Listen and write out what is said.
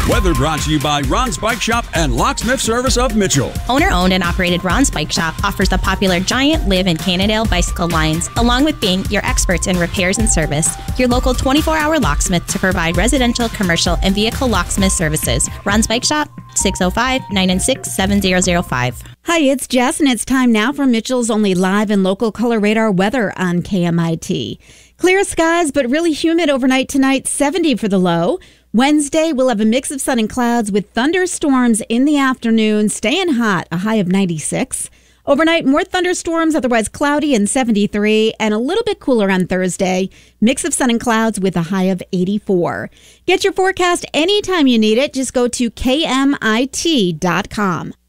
Weather brought to you by Ron's Bike Shop and Locksmith Service of Mitchell. Owner-owned and operated Ron's Bike Shop offers the popular Giant, Liv, and Cannondale bicycle lines, along with being your experts in repairs and service. Your local 24-hour locksmith to provide residential, commercial, and vehicle locksmith services. Ron's Bike Shop, 605-996-7005. Hi, it's Jess, and it's time now for Mitchell's only live and local color radar weather on KMIT. Clear skies, but really humid overnight tonight, 70 for the low. Wednesday, we'll have a mix of sun and clouds with thunderstorms in the afternoon, staying hot, a high of 96. Overnight, more thunderstorms, otherwise cloudy and 73, and a little bit cooler on Thursday. Mix of sun and clouds with a high of 84. Get your forecast anytime you need it. Just go to KMIT.com.